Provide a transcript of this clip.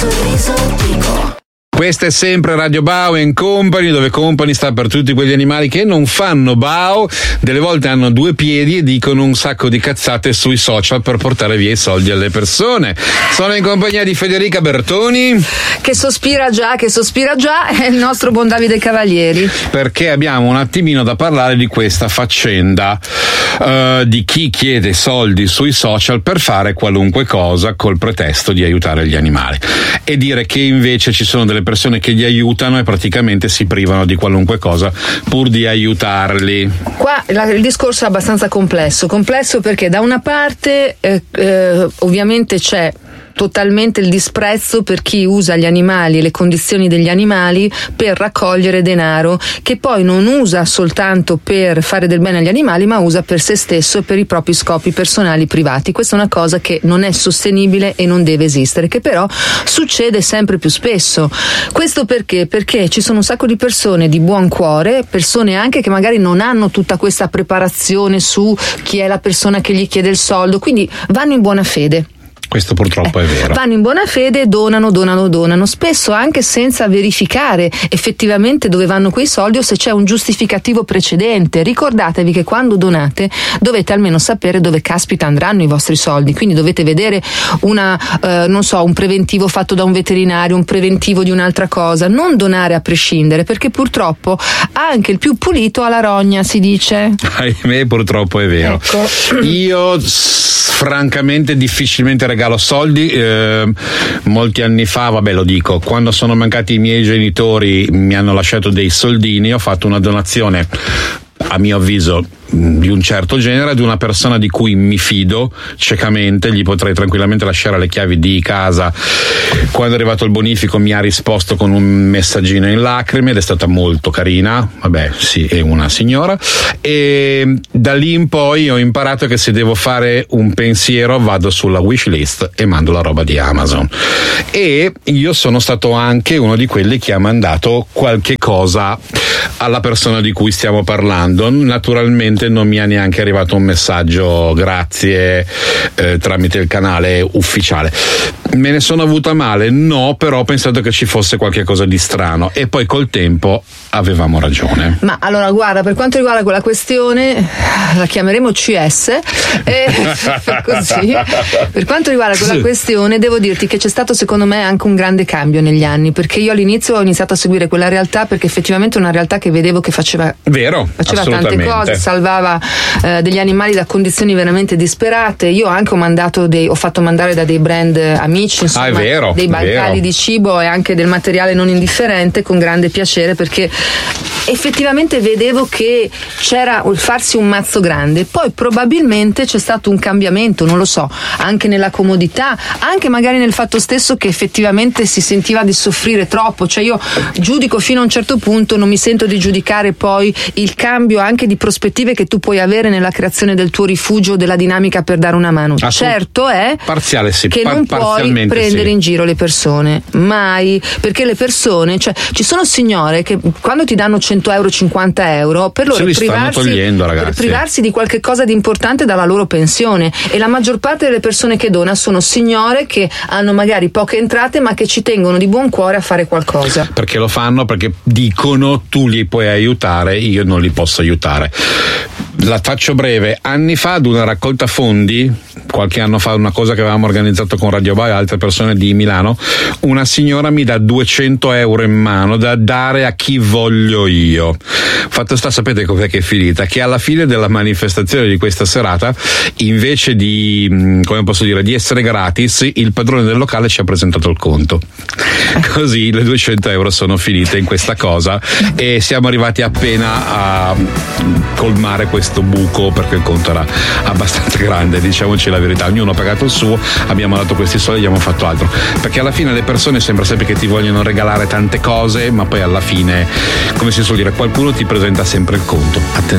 sorriso dico. Questa è sempre Radio Bao & Company, dove Company sta per tutti quegli animali che non fanno bao, delle volte hanno due piedi e dicono un sacco di cazzate sui social per portare via i soldi alle persone. Sono in compagnia di Federica Bertoni, che sospira già, è il nostro buon Davide Cavalieri. Perché abbiamo un attimino da parlare di questa faccenda di chi chiede soldi sui social per fare qualunque cosa col pretesto di aiutare gli animali, e dire che invece ci sono delle persone che li aiutano e praticamente si privano di qualunque cosa pur di aiutarli. Qua il discorso è abbastanza complesso perché da una parte ovviamente c'è totalmente il disprezzo per chi usa gli animali e le condizioni degli animali per raccogliere denaro, che poi non usa soltanto per fare del bene agli animali, ma usa per se stesso e per i propri scopi personali privati. Questa è una cosa che non è sostenibile e non deve esistere, che però succede sempre più spesso. Questo perché? Perché ci sono un sacco di persone di buon cuore, persone anche che magari non hanno tutta questa preparazione su chi è la persona che gli chiede il soldo, quindi vanno in buona fede. Questo purtroppo è vero. Vanno in buona fede, donano, spesso anche senza verificare effettivamente dove vanno quei soldi o se c'è un giustificativo precedente. Ricordatevi che quando donate dovete almeno sapere dove caspita andranno i vostri soldi, quindi dovete vedere un preventivo fatto da un veterinario, un preventivo di un'altra cosa, non donare a prescindere, perché purtroppo anche il più pulito ha la rogna, si dice. Ahimè, purtroppo è vero. Ecco. Io francamente difficilmente regalo soldi. Molti anni fa, lo dico, quando sono mancati i miei genitori mi hanno lasciato dei soldini, ho fatto una donazione a mio avviso di un certo genere ad una persona di cui mi fido ciecamente. Gli potrei tranquillamente lasciare le chiavi di casa. Quando è arrivato il bonifico mi ha risposto con un messaggino in lacrime ed è stata molto carina. Sì, è una signora, e da lì in poi ho imparato che se devo fare un pensiero vado sulla wishlist e mando la roba di Amazon, e io sono stato anche uno di quelli che ha mandato qualche cosa alla persona di cui stiamo parlando. Naturalmente non mi è neanche arrivato un messaggio grazie tramite il canale ufficiale. Me ne sono avuta male? No, però ho pensato che ci fosse qualche cosa di strano, e poi col tempo avevamo ragione. Ma allora guarda, per quanto riguarda quella questione la chiameremo CS così. Per quanto riguarda quella questione devo dirti che c'è stato secondo me anche un grande cambio negli anni, perché io all'inizio ho iniziato a seguire quella realtà perché effettivamente è una realtà che vedevo che faceva tante cose, salvava degli animali da condizioni veramente disperate. Io anche ho fatto mandare da dei brand amici, insomma, dei bancali di cibo e anche del materiale non indifferente, con grande piacere, perché effettivamente vedevo che c'era farsi un mazzo grande. Poi probabilmente c'è stato un cambiamento, non lo so, anche nella comodità, anche magari nel fatto stesso che effettivamente si sentiva di soffrire troppo. Cioè io giudico fino a un certo punto, non mi sento di giudicare poi il cambio anche di prospettive che tu puoi avere nella creazione del tuo rifugio, della dinamica per dare una mano. Certo è che non puoi prendere in giro le persone, mai, perché le persone, cioè ci sono signore che quando ti danno 100 euro, 50 euro, per loro privarsi di qualche cosa di importante dalla loro pensione, e la maggior parte delle persone che dona sono signore che hanno magari poche entrate ma che ci tengono di buon cuore a fare qualcosa. Perché lo fanno? Perché dicono tu li puoi aiutare, io non li posso aiutare. La faccio breve. Anni fa, ad una raccolta fondi, qualche anno fa, una cosa che avevamo organizzato con Radio Bao e altre persone di Milano, una signora mi dà 200 euro in mano da dare a chi voglio io. Fatto sta, sapete com'è che è finita? Che alla fine della manifestazione di questa serata, invece di, come posso dire, di essere gratis, il padrone del locale ci ha presentato il conto. Così le 200 euro sono finite in questa cosa e siamo arrivati appena a colmare questo buco, perché il conto era abbastanza grande, diciamoci la verità. Ognuno ha pagato il suo, abbiamo dato questi soldi e abbiamo fatto altro, perché alla fine le persone sembra sempre che ti vogliono regalare tante cose, ma poi alla fine, come si suol dire, qualcuno ti presenta sempre il conto. Attenzione.